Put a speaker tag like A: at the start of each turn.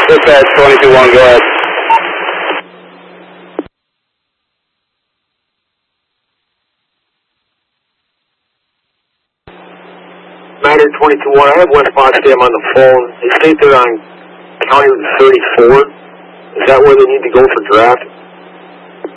A: Dispatch 22-1, go ahead.
B: Niner 22-1, I have West Potsdam on the phone. They state they're on County Route 34. Is that where they need to go for draft?